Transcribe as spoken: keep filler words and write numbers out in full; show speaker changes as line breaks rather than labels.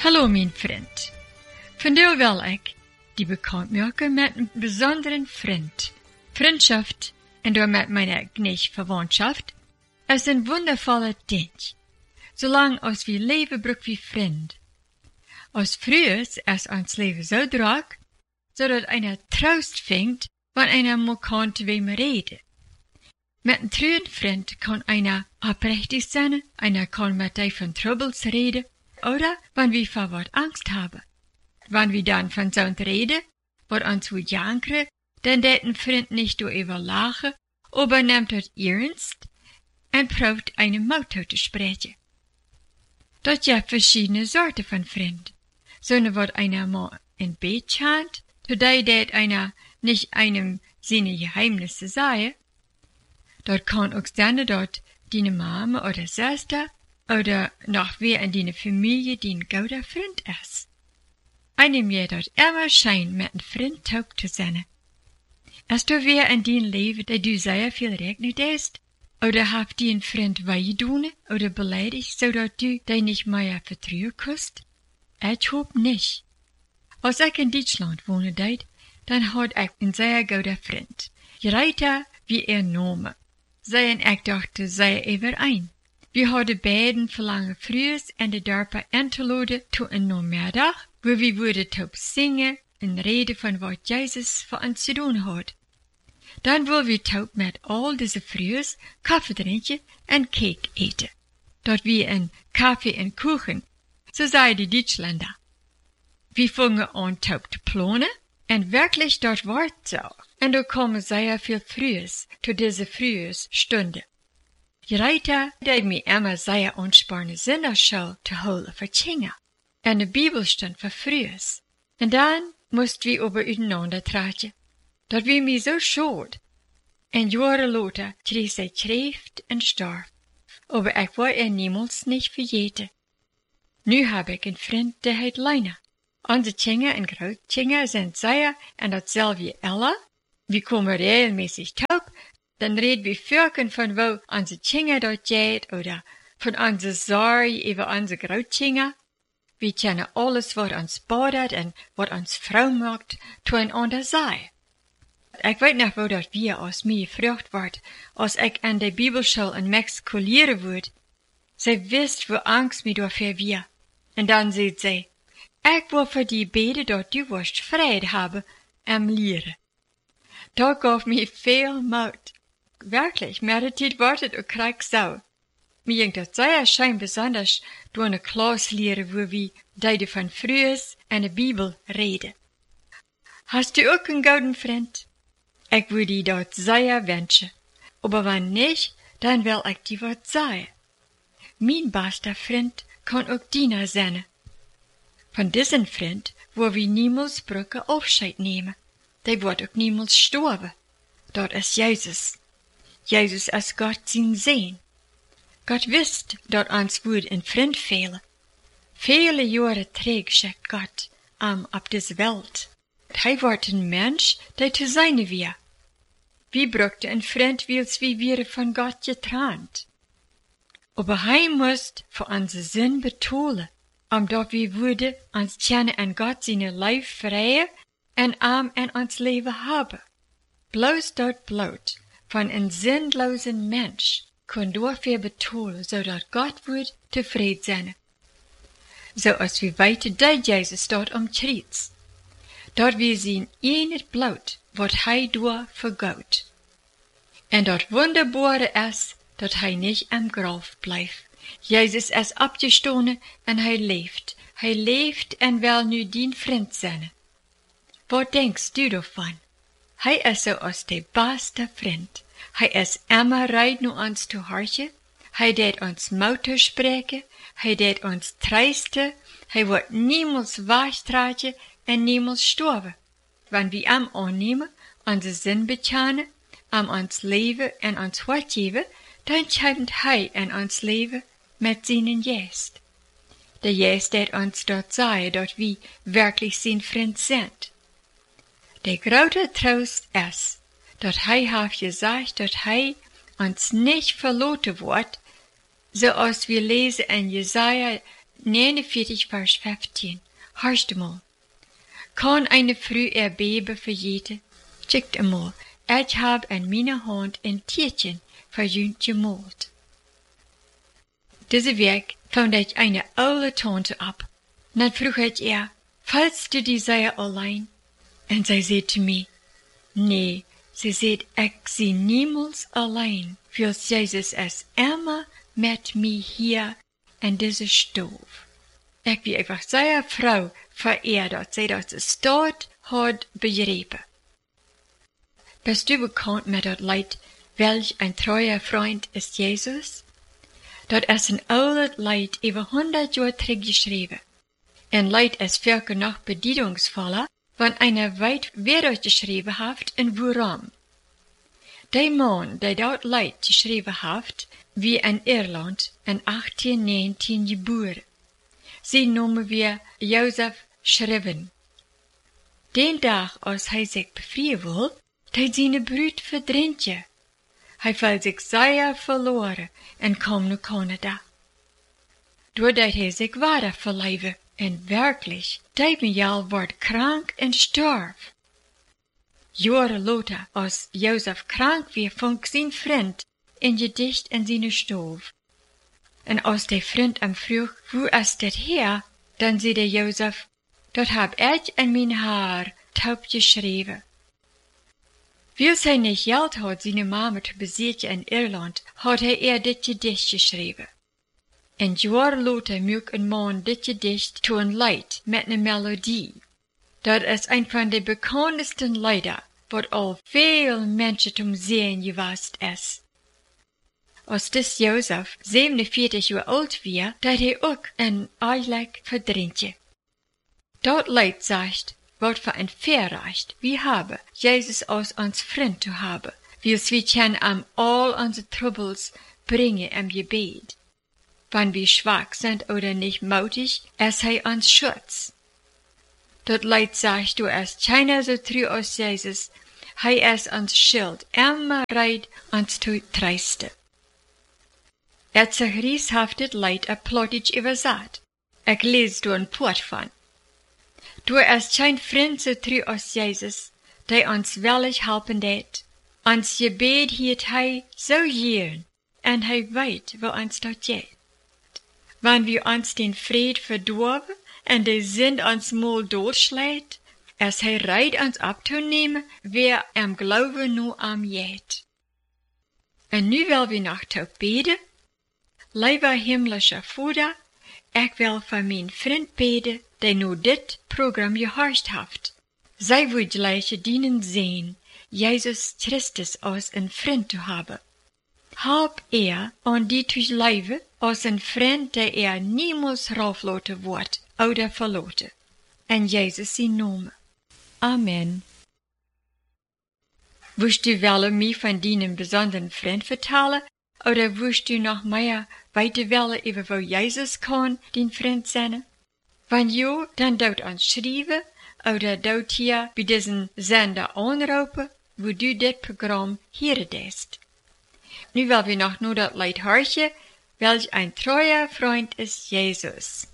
Hallo, mijn vriend. Vandaag wil ik die bekendmaken met een bijzondere vriend. Vriendschaft, en door met mijn knecht verwantschap, is een wondervolle ding. Zolang als we leven, broek we vriend. Als vroeger is ons leven zo druk, zodat einer troost vindt, wanneer einer mal kan te wem reden. Met een treuen vriend kan einer oprechtig zijn, einer kan met die van troubles reden, oder wanneer we voor wat angst hebben. Wanneer we dan van zo'n reden, wat ons woed jankeren, dan deed een vriend niet door even lachen, aber neemt het ernst en proeft een motto te spreken. Dat je verschiedene soorten van vriend. Zo'n wat einer mal in Bett chant, totdat deed einer nicht einem seine Geheimnisse sagen. Dort kann auch sein, dass deine Mama oder Schwester oder noch wer in deiner Familie dein guter Freund ist. Einem mir dort immer scheint, mit einem Freund taug zu sein. Ist da wer in dein Leben, der du sehr viel regnet hast? Oder habt die einen Freund wehgetan oder beleidigt, sodass du dich nicht mehr vertrauen kannst? Ich hoop nicht. Als ich in Deutschland wohne deed, dann had ich een sehr guter Freund. Gereiter wie er Name. Zij en ik dachten zij overeen. We hadden beiden verlangen frühs in de dorpen ingeladen tot een namiddag, waar we wouden top zingen en reden van wat Jezus voor ons te doen had. Dan wilden we top met al deze frühs koffie drinken en cake eten. Dat we een koffie en kuchen, zo zei de Duitsländer. We fingen aan top te plannen. En wirklich, dort ward so. En da komen sehr viel Frühes zu diese frühes Stunde. Die Reiter, die mir immer sehr ansparende Sinnerschau zu holen für Kinder. En de Bibel stond für Frühes. En dann mussten wir über übereinander tragen. Dat wir mir so schade. En Jahre later kreeg zij Kräft en starb. Aber ich war er niemals nicht vergeten. Nu heb ik een vriend, der heet Leiner. Onze Kinder en Grootkinder zijn sehr en datzelfde Ella. We komen regelmäßig taub, dan reden we vierken van wo onze Kinder dort geht oder von onze Sorge über onze Grootkinder. We kennen alles wat ons badet en wat ons vrouw maakt, zueinander sei. Ik weet nog wo dat wir aus mir gefragt wordt, als ik an der Bibelschule in Mexiko leren word. Zij wist wo Angst mir dafür wir. En dan zei zij, ik wil voor die beden dat du worst vrede hebben en leren. Dat gaf me veel moed. Wirklich, meer de tijd wordt het ook krijg zo. Mir ging dat sehr schijn besonders door een klas leren waar we deiden van vroegs en de Bibel reden. Hast du ook een gouden vriend? Ik wil die dat sehr wenschen. Aber wenn nicht, dan wil ik die wat zeggen. Mijn beste vriend kan ook diener zijn. Von diesem Freund, wo wir niemals Brücke Aufscheid nehmen. Der wird auch niemals sterben. Dort ist Jesus. Jesus ist Gott sein Sehen. Gott wisst, dort uns wird ein Freund fehlen. Viele Jahre trägt schickt Gott um auf diese Welt. Hij wordt ein Mensch, der zu sein wir. Wie brauchte ein Freund, wils wie wir von Gott getrennt. Aber hij muss für unsere Sinn betonen. Omdat we worden ons kennen en God zijn lijf vrije en arm en ons leven hebben. Bloos dat bloot van een zinloze mens kan doorveer betonen, zodat God wordt tevreden zijn. Zoals we weten dat Jezus dat omkreeds. Dat we zien in het bloot wat hij door vergoot. En dat wonderbare is dat hij niet am graf blijft. Jezus is opgestaan en hij leeft. Hij leeft en wil nu dien vriend zijn. Wat denkst du daarvan? Hij is zoals de beste vriend. Hij is immer rijdt nu ons te hartje. Hij deed ons motor spreken. Hij deed ons treisten. Hij wordt niemals wegstraatje en niemals sterven. Wanneer we hem aannemen, onze zin betjenen, om ons leven en ons hart geven, dan schijnt hij in ons leven met zijn geest. De geest deed ons dat zeggen dat we werkelijk zijn vriend zijn. De grote troost is dat hij heeft gezegd dat hij ons niet verlaten wordt, zoals we lezen in Jesaja negenenveertig, vers vijftien. Harst mal. Kan eine Frau erbeben verjeten? Checkt einmal. Ich hab an meiner Hand ein Tierchen verjünt gemalt. Diese Werk fand ich eine alte Tante ab. Dann vroeg ich ihr, fallst du die Seier allein? Und sie sagte mir, nee, sie sagt, ich sie niemals allein, weil Jesus ist immer mit mir hier in dieser Stube. Ich wie einfach sehr Frau verehrt, dass sie das dort hat begriffen. Bist du bekannt mit dat Leid, welch ein treuer Freund ist Jesus? Dat ist ein altes Leid über hundert Jahre zurückgeschrieben. Ein Leid ist wirklich noch bedeutungsvoller, wenn einer weit weder geschrieben hat und warum. Der Mann, der dort Leid geschrieben hat, wie in Irland in achtzehn neunzehn geboren. Sie noemen wir Joseph Schriven. Den Tag, als hij sich befreien wil, hij seine Brut verdrintje. Hij voelt sich sehr verloren en kwam naar Canada. Doordat hij zich water verleven, en werkelijk, Diebenjaal wordt krank en starf. Jahre later, als Joseph krank weer, vond zijn vriend een gedicht in zijn stoof. En als der vriend hem vroeg, wo is dit her, dan zei der Joseph, dat hab ich in mijn haar taub geschreven. Wie hij nicht geld had seine Mama te beziehen in Irland, had hij er dit gedicht geschreven. En jaren later maakt een man dit gedicht to een lied met een melodie. Dat is een van de bekendsten lieder, wat al veel mensen zum Sehen geweest is. Als dis Joseph zevenenveertig jaar oud weer, dat hij ook een eigenlijk verdrintje. Dat lied zegt, wat voor een Verrecht wir haben, Jesus als ons vriend te hebben, wils wir können am all onze troubles bringen im Gebet. Wenn wir schwach sind oder nicht mutig, ist hij ons Schutz. Dat lied zegt, du ist keiner so treu als Jesus, hij ist ons Schild, immer reit ons zu trösten. Er zerriss haft dit Leid a plottig übersat. Ich lese du ein Port von. Du ist kein Freund so treu als Jesus, der uns willig helfen det. Ons Gebet hielt hij so gern, en hij weet wo ons dat geht. Wenn wir uns den Fried verdorben, en de Sinn ons mal durchschlägt, ist hij reit uns abzunehmen, wer am Glauben nur am jet. En nu will wir noch taub beten. Lieber himmlischer Vater, ich will für mein Freund beten, der nur dit Programm gehorcht hat. Sei wohl gleich dienen sehen, Jesus Christus als ein Freund zu haben. Hab er an die zu leben als ein Freund, der er niemals raufloten wird oder verloten. In Jesus sein Name. Amen. Willst du wollen mir von deinem besonderen Freund vertellen, oder willst du noch mehr weiter wollen, über wo Jesus kann, den Freund sein? Wenn ja, dann dort uns schreiben, oder dort hier bei diesen Sender anrufen, wo du das Programm hören darfst. Nu will wir noch nur das Lied hören, welch ein treuer Freund ist Jesus.